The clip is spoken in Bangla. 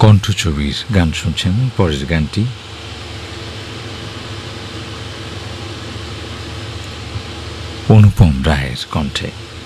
কণ্ঠছবির গান শুনছেন। পরের গানটি অনুপম রায়ের কণ্ঠে।